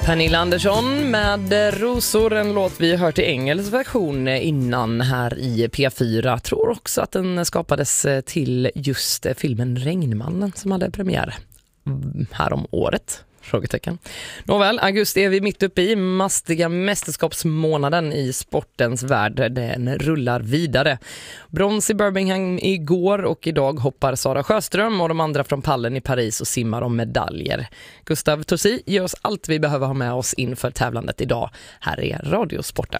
Pernilla Andersson med Rosor, en låt vi hört i engelsk version innan här i P4. Jag tror också att den skapades till just filmen Regnmannen som hade premiär här om året. Frågetecken. Nåväl, augusti är vi mitt uppe i mastiga mästerskapsmånaden i sportens värld. Den rullar vidare. Brons i Birmingham igår och idag hoppar Sara Sjöström och de andra från pallen i Paris och simmar om medaljer. Gustav Tossi ger oss allt vi behöver ha med oss inför tävlandet idag. Här är Radiosporten.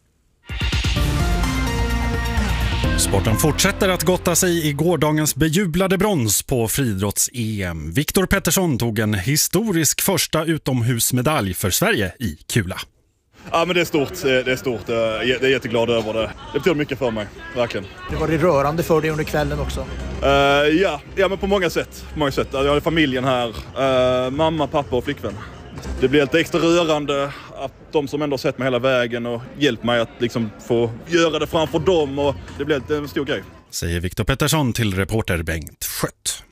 Sporten fortsätter att gotta sig i gårdagens bejublade brons på friidrotts-EM. Viktor Pettersson tog en historisk första utomhusmedalj för Sverige i kula. Ja, men det är stort. Det är stort. Jag är jätteglad över det. Det betyder mycket för mig, verkligen. Det var det rörande för dig under kvällen också? Ja, men på många sätt. Jag har familjen här. Mamma, pappa och flickvän. Det blir lite extra rörande att de som ändå har sett mig hela vägen och hjälpt mig att liksom få göra det framför dem. Och det blir en stor grej. Säger Viktor Pettersson till reporter Bengt Schött.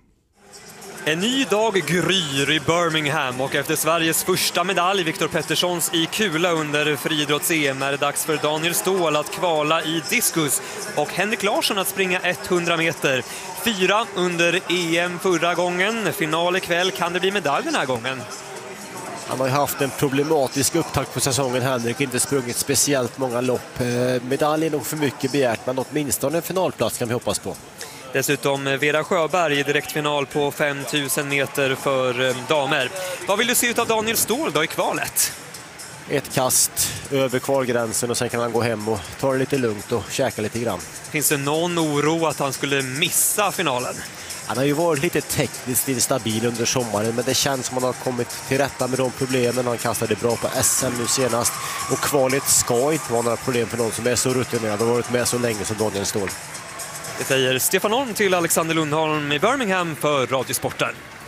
En ny dag gryr i Birmingham och efter Sveriges första medalj, Viktor Petterssons i kula under friidrotts-EM, är det dags för Daniel Ståhl att kvala i diskus och Henrik Larsson att springa 100 meter. 4 under EM förra gången. Final ikväll, kan det bli medalj den här gången? Han har ju haft en problematisk upptakt på säsongen, Henrik, inte sprungit speciellt många lopp. Medalj är nog för mycket begärt, men åtminstone en finalplats kan vi hoppas på. Dessutom Vera Sjöberg i direktfinal på 5000 meter för damer. Vad vill du se ut av Daniel Ståhl då i kvalet? Ett kast över kvalgränsen och sen kan han gå hem och ta det lite lugnt och käka lite grann. Finns det någon oro att han skulle missa finalen? Han har ju varit lite tekniskt instabil under sommaren, men det känns som att han har kommit till rätta med de problemen. Han kastade bra på SM nu senast och kvalet ska inte vara några problem för någon som är så rutinerad och varit med så länge som Daniel Ståhl. Det säger Stefan Holm till Alexander Lundholm i Birmingham för Radiosporten.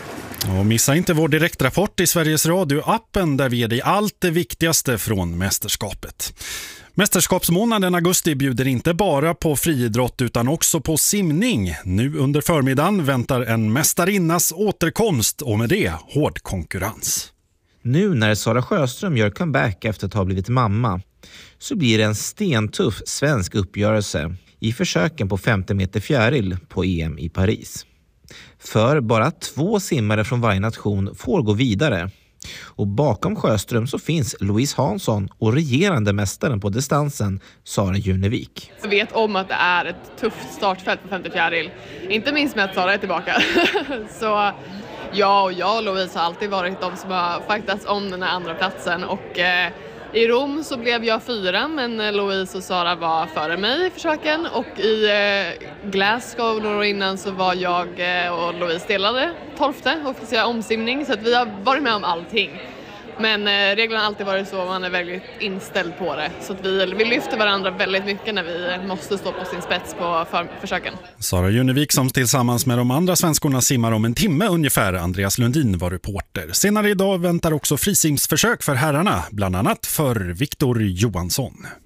Och missa inte vår direktrapport i Sveriges Radio-appen där vi ger dig allt det viktigaste från mästerskapet. Mästerskapsmånaden augusti bjuder inte bara på friidrott utan också på simning. Nu under förmiddagen väntar en mästarinnas återkomst och med det hård konkurrens. Nu när Sara Sjöström gör comeback efter att ha blivit mamma så blir det en stentuff svensk uppgörelse i försöken på 50 meter fjäril på EM i Paris. För bara 2 simmare från varje nation får gå vidare. Och bakom Sjöström så finns Louise Hansson och regerande mästaren på distansen, Sara Junevik. Jag vet om att det är ett tufft startfält på 50 fjäril. Inte minst med att Sara är tillbaka. Så jag och Louise har alltid varit de som har faktats om den här andra platsen. Och i Rom så blev jag 4, men Louise och Sara var före mig i försöken. Och i Glasgow några år innan så var jag och Louise delade 12:e och fick säga omsimning. Så att vi har varit med om allting. Men reglerna har alltid varit så, man är väldigt inställd på det. Så att vi lyfter varandra väldigt mycket när vi måste stå på sin spets på försöken. Sara Junevik som tillsammans med de andra svenskorna simmar om en timme ungefär. Andreas Lundin var reporter. Senare idag väntar också frisimsförsök för herrarna, bland annat för Viktor Johansson.